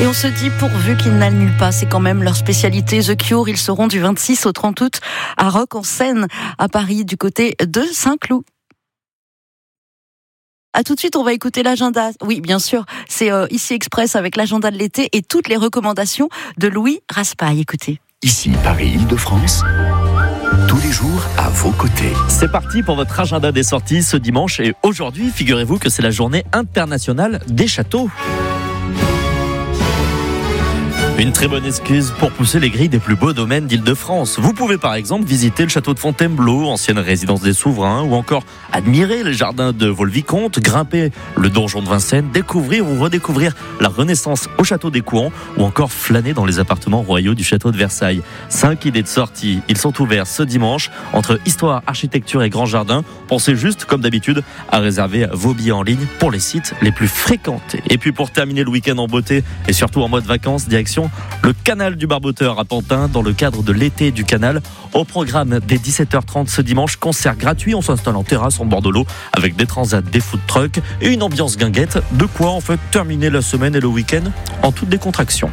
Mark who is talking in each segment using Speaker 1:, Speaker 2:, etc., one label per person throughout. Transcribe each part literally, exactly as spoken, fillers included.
Speaker 1: Et on se dit pourvu qu'ils n'annulent pas, c'est quand même leur spécialité. The Cure, ils seront du vingt-six au trente août à Rock en Seine, à Paris, du côté de Saint-Cloud. À tout de suite, on va écouter l'agenda. Oui, bien sûr, c'est euh, Ici Express avec l'agenda de l'été et toutes les recommandations de Louis Raspail. Écoutez.
Speaker 2: Ici Paris-Île-de-France, tous les jours à vos côtés.
Speaker 3: C'est parti pour votre agenda des sorties ce dimanche. Et aujourd'hui, figurez-vous que c'est la journée internationale des châteaux. Une très bonne excuse pour pousser les grilles des plus beaux domaines d'Île-de-France. Vous pouvez par exemple visiter le château de Fontainebleau, ancienne résidence des souverains, ou encore admirer les jardins de Vaux-le-Vicomte, grimper le donjon de Vincennes, découvrir ou redécouvrir la Renaissance au château des Couans, ou encore flâner dans les appartements royaux du château de Versailles. Cinq idées de sortie, ils sont ouverts ce dimanche entre histoire, architecture et grand jardin. Pensez juste, comme d'habitude, à réserver vos billets en ligne pour les sites les plus fréquentés. Et puis pour terminer le week-end en beauté et surtout en mode vacances, direction le canal du Barboteur à Pantin dans le cadre de l'été du canal. Au programme dès dix-sept heures trente ce dimanche, concert gratuit. On s'installe en terrasse en bord de l'eau avec des transats, des food trucks et une ambiance guinguette. De quoi en fait terminer la semaine et le week-end en toute décontraction.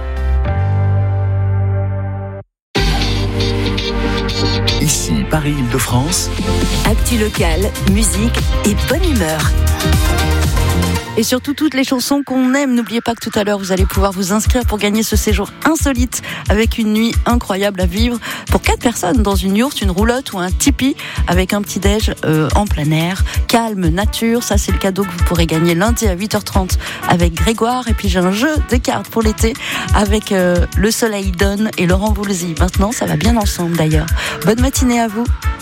Speaker 2: Ici Paris-Île-de-France.
Speaker 1: Actu locale, musique et bonne humeur. Et surtout toutes les chansons qu'on aime. N'oubliez pas que tout à l'heure, vous allez pouvoir vous inscrire pour gagner ce séjour insolite avec une nuit incroyable à vivre pour quatre personnes dans une yourte, une roulotte ou un tipi avec un petit déj euh, en plein air, calme, nature. Ça, c'est le cadeau que vous pourrez gagner lundi à huit heures trente avec Grégoire. Et puis, j'ai un jeu de cartes pour l'été avec euh, Le Soleil donne et Laurent Voulzy. Maintenant, ça va bien ensemble d'ailleurs. Bonne matinée à vous.